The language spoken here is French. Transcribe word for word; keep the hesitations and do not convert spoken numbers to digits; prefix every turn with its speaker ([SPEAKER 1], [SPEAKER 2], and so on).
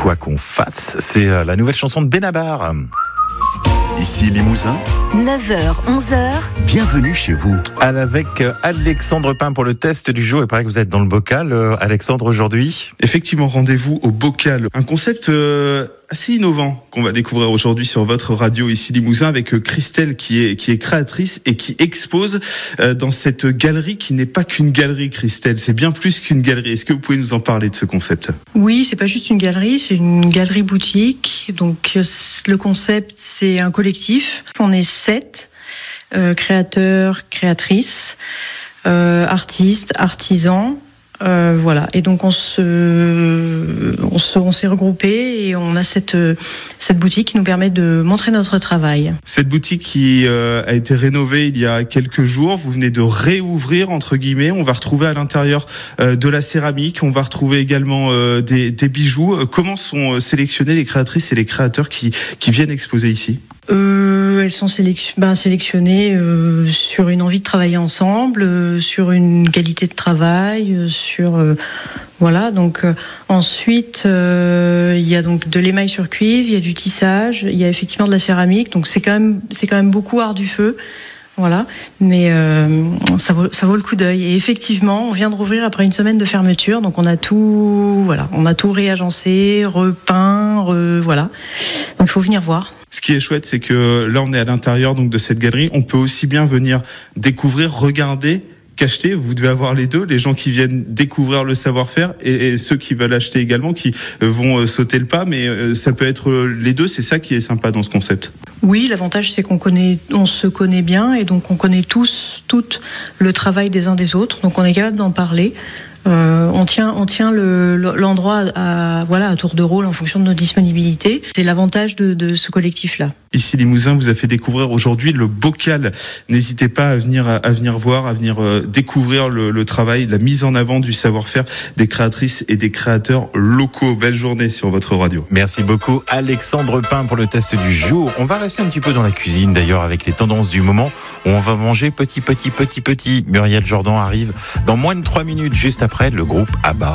[SPEAKER 1] Quoi qu'on fasse, c'est la nouvelle chanson de Benabar.
[SPEAKER 2] Ici Limousin,
[SPEAKER 3] neuf heures, onze heures.
[SPEAKER 2] Bienvenue chez vous.
[SPEAKER 1] Avec Alexandre Pin pour le test du jour. Il paraît que vous êtes dans le bocal, Alexandre, aujourd'hui.
[SPEAKER 4] Effectivement, rendez-vous au bocal. Un concept euh, assez innovant qu'on va découvrir aujourd'hui sur votre radio ici Limousin avec Christelle qui est, qui est créatrice et qui expose euh, dans cette galerie qui n'est pas qu'une galerie, Christelle. C'est bien plus qu'une galerie. Est-ce que vous pouvez nous en parler de ce concept ?
[SPEAKER 5] Oui, c'est pas juste une galerie, c'est une galerie boutique. Donc le concept, c'est un collectif. On est sept euh, créateurs, créatrices, euh, artistes, artisans. Euh, voilà. Et donc on se, on se, on s'est regroupés et on a cette cette boutique qui nous permet de montrer notre travail.
[SPEAKER 4] Cette boutique qui euh, a été rénovée il y a quelques jours, vous venez de réouvrir entre guillemets. On va retrouver à l'intérieur euh, de la céramique, on va retrouver également euh, des, des bijoux. Comment sont sélectionnés les créatrices et les créateurs qui qui viennent exposer ici ?
[SPEAKER 5] Euh, elles sont sélection, ben, sélectionnées euh, sur une envie de travailler ensemble, euh, sur une qualité de travail, euh, sur euh, voilà. Donc euh, ensuite, euh, il y a donc de l'émail sur cuivre, il y a du tissage, il y a effectivement de la céramique. Donc c'est quand même c'est quand même beaucoup art du feu. Voilà, mais euh, ça vaut ça vaut le coup d'œil. Et effectivement, on vient de rouvrir après une semaine de fermeture, donc on a tout voilà, on a tout réagencé, repeint, re, voilà. Donc il faut venir voir.
[SPEAKER 4] Ce qui est chouette, c'est que là, on est à l'intérieur donc de cette galerie. On peut aussi bien venir découvrir, regarder, qu'acheter. Vous devez avoir les deux, les gens qui viennent découvrir le savoir-faire et, et ceux qui veulent acheter également, qui vont euh, sauter le pas. Mais euh, ça peut être les deux. C'est ça qui est sympa dans ce concept.
[SPEAKER 5] Oui, l'avantage, c'est qu'on connaît, on se connaît bien et donc on connaît tous, toutes le travail des uns des autres. Donc on est capable d'en parler. Euh, on tient, on tient le, l'endroit à, voilà, à tour de rôle en fonction de nos disponibilités. C'est l'avantage de, de ce collectif-là.
[SPEAKER 4] Ici Limousin vous a fait découvrir aujourd'hui le bocal. N'hésitez pas à venir, à venir voir, à venir euh, découvrir le, le travail, la mise en avant du savoir-faire des créatrices et des créateurs locaux. Belle journée sur votre radio.
[SPEAKER 1] Merci beaucoup Alexandre Pin pour le test du jour. On va rester un petit peu dans la cuisine d'ailleurs avec les tendances du moment. On va manger petit, petit, petit, petit. Muriel Jourdan arrive dans moins de trois minutes juste après le groupe ABBA.